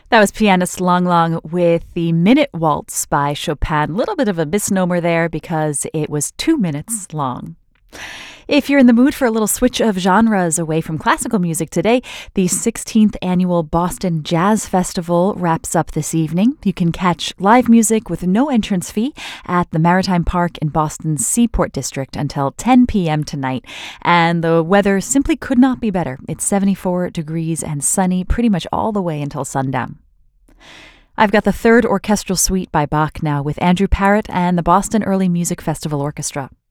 That was pianist Lang Lang with the Minute Waltz by Chopin. A little bit of a misnomer there because it was 2 minutes long. If you're in the mood for a little switch of genres away from classical music today, the 16th annual Boston Jazz Festival wraps up this evening. You can catch live music with no entrance fee at the Maritime Park in Boston's Seaport District until 10 p.m. tonight. And the weather simply could not be better. It's 74 degrees and sunny pretty much all the way until sundown. I've got the Third Orchestral Suite by Bach now with Andrew Parrott and the Boston Early Music Festival Orchestra.